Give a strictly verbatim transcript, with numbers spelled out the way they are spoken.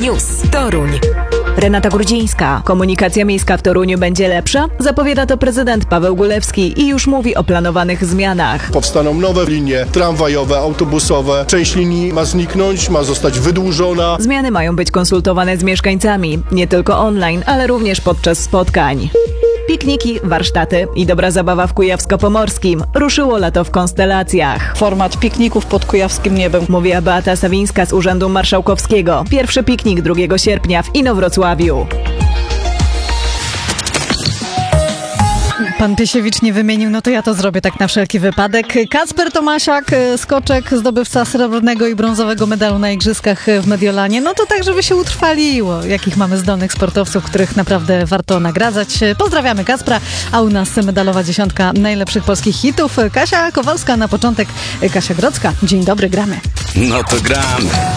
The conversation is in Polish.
News. Toruń. Renata Grudzińska. Komunikacja miejska w Toruniu będzie lepsza? Zapowiada to prezydent Paweł Gulewski i już mówi o planowanych zmianach. Powstaną nowe linie tramwajowe, autobusowe. Część linii ma zniknąć, ma zostać wydłużona. Zmiany mają być konsultowane z mieszkańcami, nie tylko online, ale również podczas spotkań. Pikniki, warsztaty i dobra zabawa w Kujawsko-Pomorskim. Ruszyło lato w konstelacjach. Format pikników pod kujawskim niebem. Mówiła Beata Sawińska z Urzędu Marszałkowskiego. Pierwszy piknik drugiego sierpnia w Inowrocławiu. Pan Piesiewicz nie wymienił, no to ja to zrobię tak na wszelki wypadek. Kacper Tomasiak, skoczek, zdobywca srebrnego i brązowego medalu na igrzyskach w Mediolanie. No to tak, żeby się utrwaliło. Jakich mamy zdolnych sportowców, których naprawdę warto nagradzać. Pozdrawiamy Kacpra, a u nas medalowa dziesiątka najlepszych polskich hitów. Kasia Kowalska na początek, Kasia Grodzka. Dzień dobry, gramy. No to gramy.